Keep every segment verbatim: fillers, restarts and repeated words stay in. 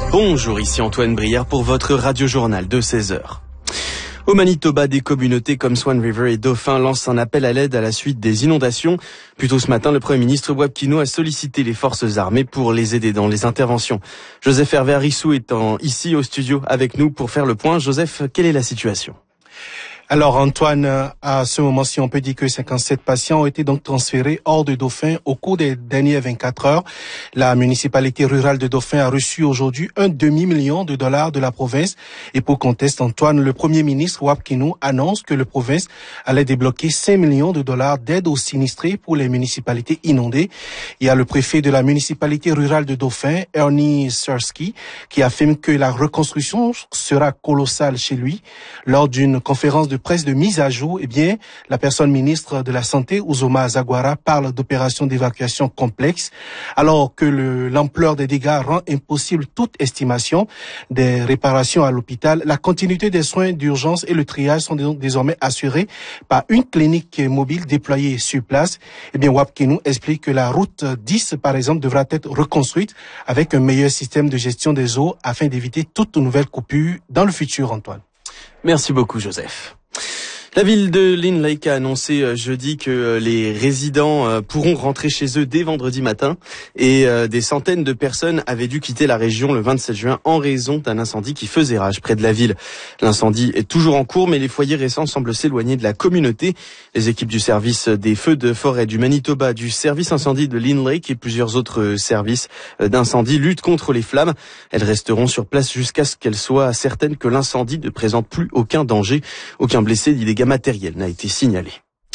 Bonjour, ici Antoine Brière pour votre radio-journal de seize heures. Au Manitoba, des communautés comme Swan River et Dauphin lancent un appel à l'aide à la suite des inondations. Plus tôt ce matin, le Premier ministre Wab Kineau a sollicité les forces armées pour les aider dans les interventions. Joseph Hervé Arissou est en, ici au studio avec nous pour faire le point. Joseph, quelle est la situation ? Alors Antoine, à ce moment-ci, on peut dire que cinquante-sept patients ont été donc transférés hors de Dauphin au cours des dernières vingt-quatre heures. La municipalité rurale de Dauphin a reçu aujourd'hui un demi-million de dollars de la province. Et pour contexte, Antoine, le Premier ministre Wab Kineau annonce que la province allait débloquer cinq millions de dollars d'aide aux sinistrés pour les municipalités inondées. Il y a le préfet de la municipalité rurale de Dauphin, Ernie Sersky, qui affirme que la reconstruction sera colossale chez lui. Lors d'une conférence de presse de mise à jour, eh bien, la personne ministre de la Santé, Uzoma Zaguara, parle d'opérations d'évacuation complexes, alors que le, l'ampleur des dégâts rend impossible toute estimation des réparations à l'hôpital. La continuité des soins d'urgence et le triage sont donc désormais assurés par une clinique mobile déployée sur place. Eh bien, Wab Kineau explique que la route dix, par exemple, devra être reconstruite avec un meilleur système de gestion des eaux afin d'éviter toute nouvelle coupure dans le futur, Antoine. Merci beaucoup, Joseph. La ville de Lynn Lake a annoncé jeudi que les résidents pourront rentrer chez eux dès vendredi matin et des centaines de personnes avaient dû quitter la région le vingt-sept juin en raison d'un incendie qui faisait rage près de la ville. L'incendie est toujours en cours, mais les foyers récents semblent s'éloigner de la communauté. Les équipes du service des feux de forêt du Manitoba, du service incendie de Lynn Lake et plusieurs autres services d'incendie luttent contre les flammes. Elles resteront sur place jusqu'à ce qu'elles soient certaines que l'incendie ne présente plus aucun danger. Aucun blessé ni dégâts matériel n'a été signalé.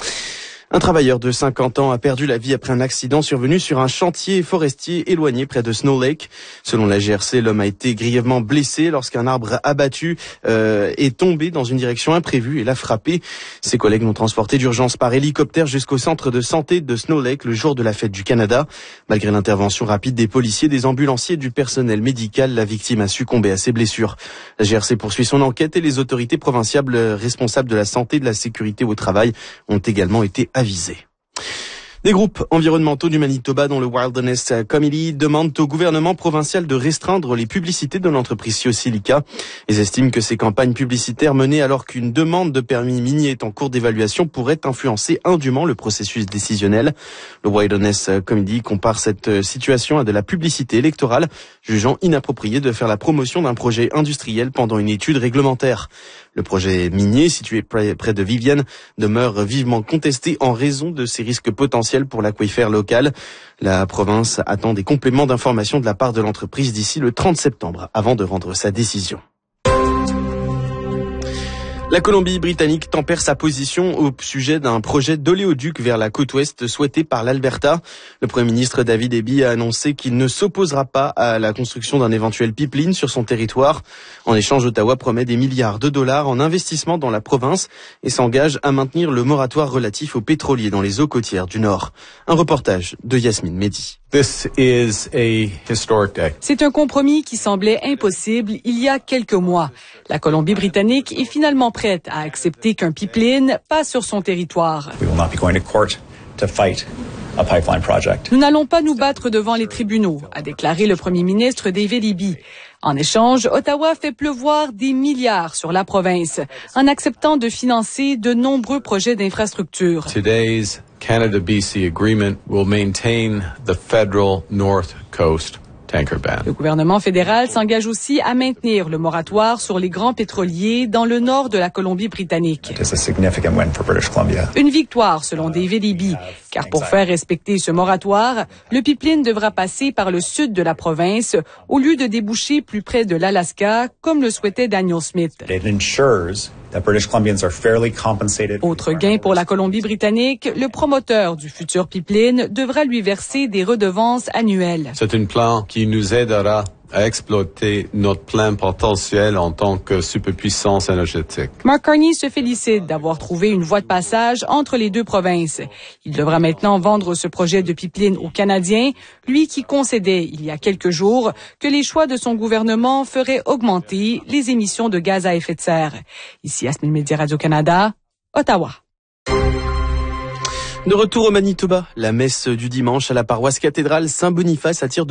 Un travailleur de cinquante ans a perdu la vie après un accident survenu sur un chantier forestier éloigné près de Snow Lake. Selon la G R C, l'homme a été grièvement blessé lorsqu'un arbre abattu euh, est tombé dans une direction imprévue et l'a frappé. Ses collègues l'ont transporté d'urgence par hélicoptère jusqu'au centre de santé de Snow Lake le jour de la fête du Canada. Malgré l'intervention rapide des policiers, des ambulanciers et du personnel médical, la victime a succombé à ses blessures. La G R C poursuit son enquête et les autorités provinciales responsables de la santé et de la sécurité au travail ont également été avisées. Des groupes environnementaux du Manitoba, dont le Wilderness Committee, demandent au gouvernement provincial de restreindre les publicités de l'entreprise Siosilica. Ils estiment que ces campagnes publicitaires menées alors qu'une demande de permis minier est en cours d'évaluation pourraient influencer indûment le processus décisionnel. Le Wilderness Committee compare cette situation à de la publicité électorale, jugeant inapproprié de faire la promotion d'un projet industriel pendant une étude réglementaire. Le projet minier, situé près de Vivienne, demeure vivement contesté en raison de ses risques potentiels pour l'aquifère local. La province attend des compléments d'information de la part de l'entreprise d'ici le trente septembre avant de rendre sa décision. La Colombie-Britannique tempère sa position au sujet d'un projet d'oléoduc vers la côte ouest souhaité par l'Alberta. Le Premier ministre David Eby a annoncé qu'il ne s'opposera pas à la construction d'un éventuel pipeline sur son territoire. En échange, Ottawa promet des milliards de dollars en investissement dans la province et s'engage à maintenir le moratoire relatif aux pétroliers dans les eaux côtières du Nord. Un reportage de Yasmine Mehdi. This is a historic day. C'est un compromis qui semblait impossible il y a quelques mois. La Colombie-Britannique est finalement prête à accepter qu'un pipeline passe sur son territoire. We will not be going to court to fight a pipeline project. Nous n'allons pas nous battre devant les tribunaux, a déclaré le Premier ministre David Eby. En échange, Ottawa fait pleuvoir des milliards sur la province en acceptant de financer de nombreux projets d'infrastructure. Today's Canada-B C agreement will maintain the federal North Coast tanker ban. Le gouvernement fédéral s'engage aussi à maintenir le moratoire sur les grands pétroliers dans le nord de la Colombie-Britannique. It is a significant win for British Columbia. Une victoire selon David Eby, car pour faire respecter ce moratoire, le pipeline devra passer par le sud de la province au lieu de déboucher plus près de l'Alaska, comme le souhaitait Daniel Smith. It ensures that British Columbians are fairly compensated. Autre gain pour la Colombie-Britannique, le promoteur du futur pipeline devra lui verser des redevances annuelles. C'est un plan qui nous aidera à exploiter notre plein potentiel en tant que superpuissance énergétique. Mark Carney se félicite d'avoir trouvé une voie de passage entre les deux provinces. Il devra maintenant vendre ce projet de pipeline aux Canadiens, lui qui concédait il y a quelques jours que les choix de son gouvernement feraient augmenter les émissions de gaz à effet de serre. Ici, Yasmine Mehdi, Radio-Canada, Ottawa. De retour au Manitoba, la messe du dimanche à la paroisse cathédrale Saint-Boniface attire de